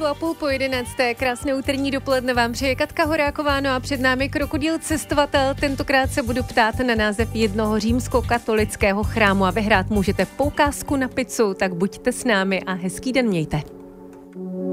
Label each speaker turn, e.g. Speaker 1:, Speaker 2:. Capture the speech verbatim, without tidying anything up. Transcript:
Speaker 1: a půl po jedenácté. Krásné úterní dopoledne vám přeje Katka Horáková, no a před námi krokodýl cestovatel. Tentokrát se budu ptát na název jednoho římskokatolického chrámu a vyhrát můžete poukázku na pizzu, tak buďte s námi a hezký den mějte.